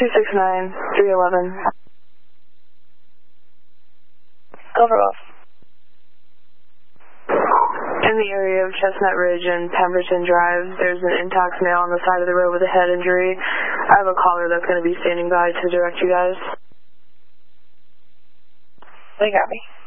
269-311. Over off. In the area of Chestnut Ridge and Pemberton Drive, there's an intox male on the side of the road with a head injury. I have a caller that's going to be standing by to direct you guys. They got me.